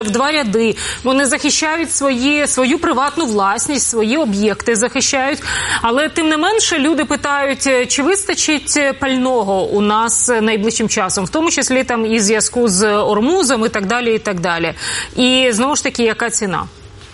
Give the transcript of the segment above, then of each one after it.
в два ряди. Вони захищають свою приватну власність, свої об'єкти захищають. Але тим не менше люди питають, чи вистачить пального у нас найближчим часом, в тому числі там і в зв'язку з Ормузом і так далі, і так далі. І знову ж таки, яка ціна?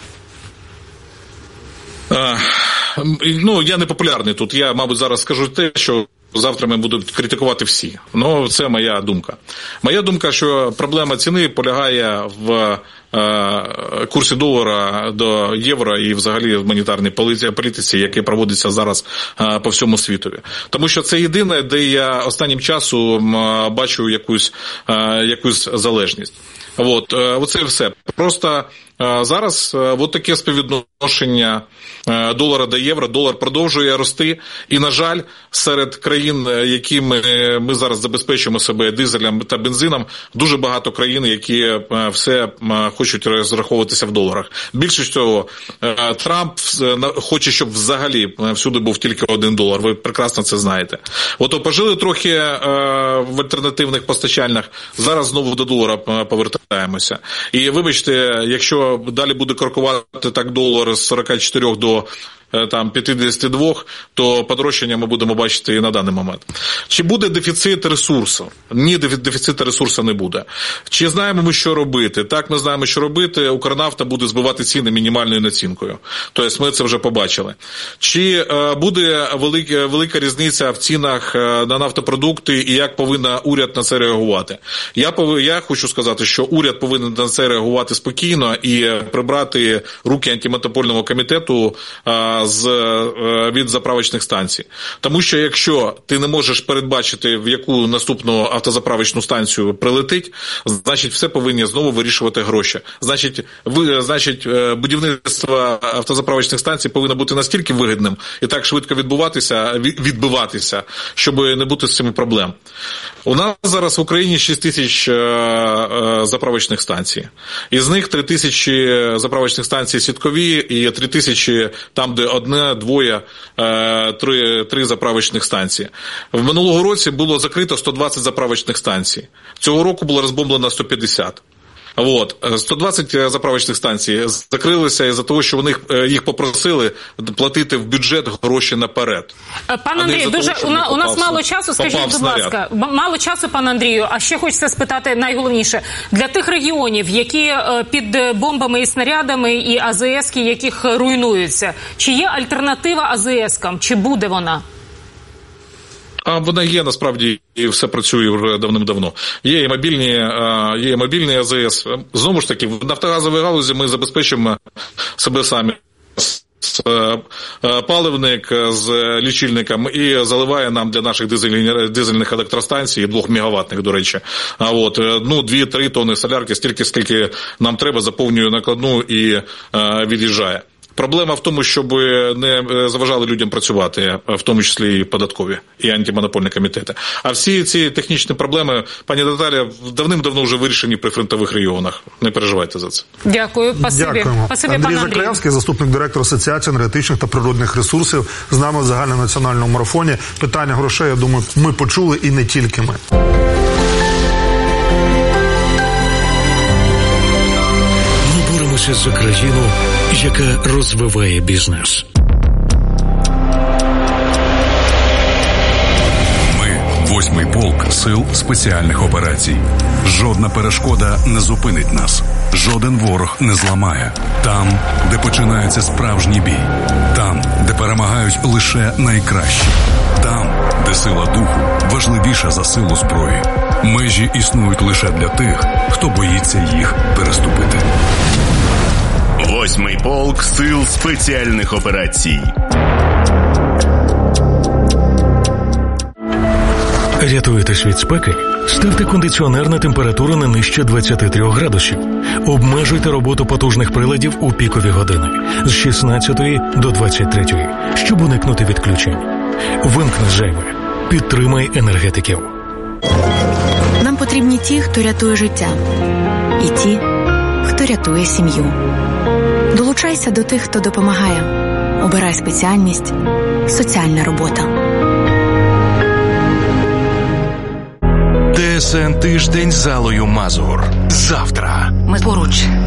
Я не популярний тут. Я, мабуть, зараз скажу те, що завтра мене будуть критикувати всі. Ну, це моя думка. Моя думка, що проблема ціни полягає в курсі долара до євро і взагалі в монетарній політиці, яка проводиться зараз по всьому світові. Тому що це єдине, де я останнім часом бачу якусь залежність. Оце все. Просто зараз таке співвідношення долара до євро, долар продовжує рости, і, на жаль, серед країн, якими ми зараз забезпечуємо себе дизелем та бензином, дуже багато країн, які все хочуть розраховуватися в доларах. Більше цього, Трамп хоче, щоб взагалі всюди був тільки $1, ви прекрасно це знаєте. Пожили трохи в альтернативних постачальнях, зараз знову до долара повертаємося. І вибачте, якщо далі буде крокувати так долар з 44 до 52, то подорожчання ми будемо бачити і на даний момент. Чи буде дефіцит ресурсу? Ні, дефіциту ресурсу не буде. Чи знаємо ми, що робити? Так, ми знаємо, що робити. Укрнафта буде збивати ціни мінімальною націнкою. Тобто ми це вже побачили. Чи буде велика різниця в цінах на нафтопродукти і як повинен уряд на це реагувати? Я хочу сказати, що уряд повинен на це реагувати спокійно і прибрати руки антимонопольному комітету від заправочних станцій. Тому що якщо ти не можеш передбачити, в яку наступну автозаправочну станцію прилетить, значить все повинні знову вирішувати гроші. Значить, будівництво автозаправочних станцій повинно бути настільки вигідним і так швидко відбиватися, щоб не бути з цими проблем. У нас зараз в Україні 6 тисяч заправочних станцій. Із них 3 тисячі заправочних станцій сіткові і 3 тисячі там, де одне, двоє, три заправочних станції. В минулого році було закрито 120 заправочних станцій. Цього року було розбомблено 150. 120 заправочних станцій закрилися із-за того, що їх попросили платити в бюджет гроші наперед. Пан Андрій, у нас мало часу, скажіть, будь ласка. Мало часу, пан Андрію, а ще хочеться спитати найголовніше. Для тих регіонів, які під бомбами і снарядами, і АЗС-ки, яких руйнуються, чи є альтернатива АЗС-кам? Чи буде вона? Вона є, насправді, і все працює вже давним-давно. Є і мобільні АЗС. Знову ж таки, в нафтогазовій галузі ми забезпечимо себе самі. Паливник з лічильником і заливає нам для наших дизельних електростанцій, 2 мегаваттних, до речі. 2-3 тонни солярки, стільки, скільки нам треба, заповнює накладну і від'їжджає. Проблема в тому, щоб не заважали людям працювати, в тому числі і податкові, і антимонопольні комітети. А всі ці технічні проблеми, пані Наталя, давним-давно вже вирішені при фронтових регіонах. Не переживайте за це. Дякую. Дякуємо. Андрій Закраєвський, заступник директора Асоціації енергетичних та природних ресурсів, з нами в загальнонаціональному марафоні. Питання грошей, я думаю, ми почули і не тільки ми. За країну, яка розвиває бізнес. Ми – 8-й полк сил спеціальних операцій. Жодна перешкода не зупинить нас. Жоден ворог не зламає. Там, де починається справжній бій. Там, де перемагають лише найкращі. Там, де сила духу важливіша за силу зброї. Межі існують лише для тих, хто боїться їх переступити. 8-й полк сил спеціальних операцій. Рятуєтесь від спеки? Ставте кондиціонер на температуру не нижче 23 градусів. Обмежуйте роботу потужних приладів у пікові години з 16 до 23, щоб уникнути відключень. Вимкни зайве. Підтримай енергетиків. Нам потрібні ті, хто рятує життя. І ті, хто рятує сім'ю. Долучайся до тих, хто допомагає. Обирай спеціальність «Соціальна робота». ТСН Тиждень з Аллою Мазур. Завтра. Ми поруч.